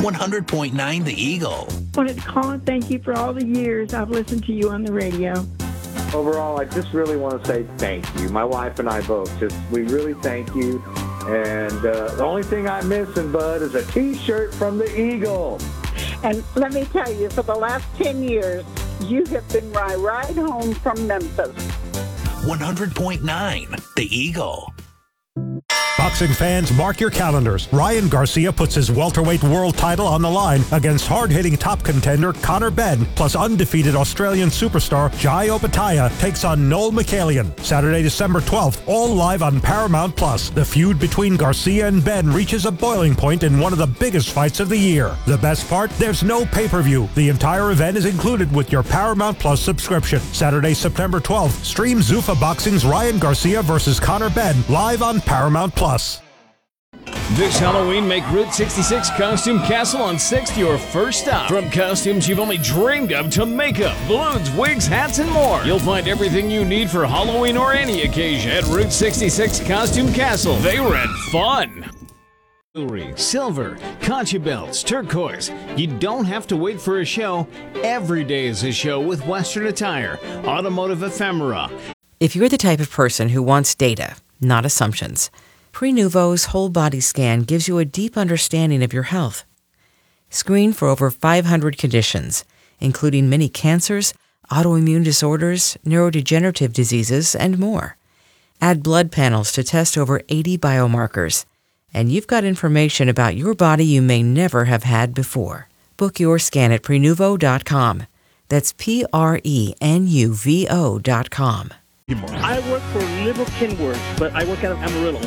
100.9 The Eagle. I wanted to call and thank you for all the years I've listened to you on the radio. Overall, I just really want to say thank you. My wife and I both. We really thank you. And the only thing I'm missing, Bud, is a T-shirt from the Eagle. And let me tell you, for the last 10 years, you have been my ride home from Memphis. 100.9 The Eagle. Boxing fans, mark your calendars. Ryan Garcia puts his welterweight world title on the line against hard-hitting top contender Conor Benn, plus undefeated Australian superstar Jai Opetaia takes on Noel McCallion. Saturday, December 12th, all live on Paramount+. The feud between Garcia and Benn reaches a boiling point in one of the biggest fights of the year. The best part? There's no pay-per-view. The entire event is included with your Paramount+ subscription. Saturday, September 12th, stream Zuffa Boxing's Ryan Garcia versus Conor Benn live on Paramount+. This Halloween, make Route 66 Costume Castle on 6th your first stop. From costumes you've only dreamed of to makeup, balloons, wigs, hats, and more. You'll find everything you need for Halloween or any occasion at Route 66 Costume Castle. They rent fun. Jewelry, silver, concha belts, turquoise. You don't have to wait for a show. Every day is a show with Western Attire, automotive ephemera. If you're the type of person who wants data, not assumptions, Prenuvo's whole body scan gives you a deep understanding of your health. Screen for over 500 conditions, including many cancers, autoimmune disorders, neurodegenerative diseases, and more. Add blood panels to test over 80 biomarkers, and you've got information about your body you may never have had before. Book your scan at Prenuvo.com. That's Prenuvo.com. I work for Liberal Kenworth, but I work out of Amarillo.